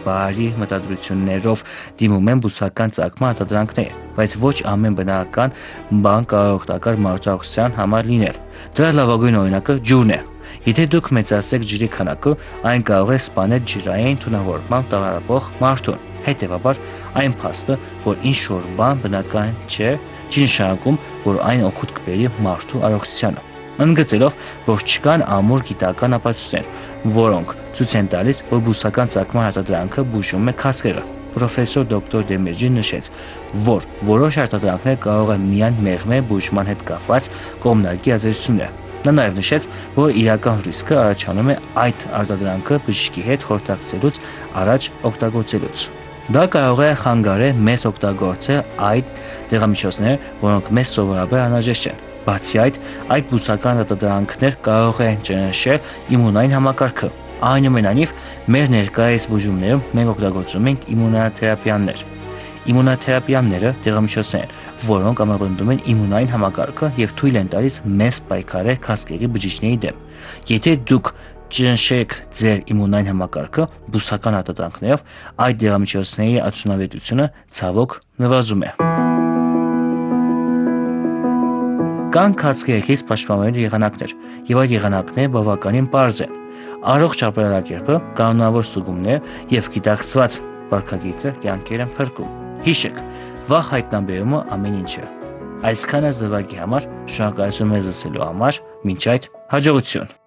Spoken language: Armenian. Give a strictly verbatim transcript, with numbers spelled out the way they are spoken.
բարի մտադրություններով դիմում են բուսական ծագման արտադրանքներին, բայց ոչ ամեն բնական բան կարող օգտակար մարդու առողջության համար լինել։ Դրա լավագույն օրինակը ջուրն է։ Եթե դուք մեծացեք ջրի քանակը, այն կարող է սպանել ջրային թունավորմամբ տառապող մարդուն։ Հետևաբար, այն փաստը, որ ինչ-որ բան բնական չէ, չի նշանակում, որ այն օգուտ կբերի մարդու առողջությանը։ Ընդգծելով, որ չկան ամուր գիտական ապացույցներ, որոնք ցույց են տալիս, որ բուսական ծագման արտադրանքը բուժում է քաղցկեղը, պրոֆեսոր դոկտոր Դեմիրճին նշեց, որ որոշ արտադրանքներ կարող են միայն մեղմել բուժման հետ կապված կողմնակի ազդեցություններ։ Նա նաև նշեց, որ իրական ռիսկը առաջանում է այդ արտադրանքը բժշկի հետ խորհրդակցելուց առաջ օգտագործելուց։ Դա կարող է խանգարել մեզ օգտագործել այդ դեղամիջոցները, որոնք մեզ սովորաբար անհրաժեշտ են։ Բացի այդ, այդ բուսական արտադրանքներ կարող են ճնշել իմունային համակարգը։ Այնուամենայնիվ, մեր ներկայիս բուժումներում մենք օգտագործում ենք իմունոթերապիաներ։ Իմունոթերապիաները դեղամիջոցներ են, որոնք ամրապնդում են իմունային համակարգը եւ թույլ են տալիս մեզ պայքարել քաղցկեղի բջիջների դեմ։ Եթե դուք ճնշեք ձեր իմունային համակարգը բուսական արտադրանքներով, այդ դեղամիջոցների արդյունավետությունը ցավոք նվազում է։ Կան քաղցկեղից պաշտպանվելու եղանակներ, եւ այդ եղանակները բավականին պարզ են։ Առողջ ապրելակերպը, կանոնավոր ստուգումներ եւ գիտակցված վարքագիծը կյանքեր են փրկում։ Հիշեք, վաղ հայտնաբերումը ամեն ինչ է։ Այսքանը զվարճի համար շնորհակալություն մեզ լսելու համար, մինչ այդ հաջողություն։